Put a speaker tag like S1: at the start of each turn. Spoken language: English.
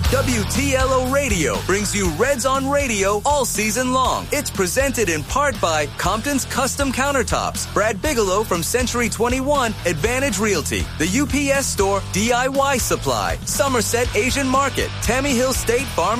S1: WTLO Radio brings you Reds on Radio all season long. It's presented in part by Compton's Custom Countertops, Brad Bigelow from Century 21, Advantage Realty, the UPS Store, DIY Supply, Somerset Asian Market, Tammy Hill State Farm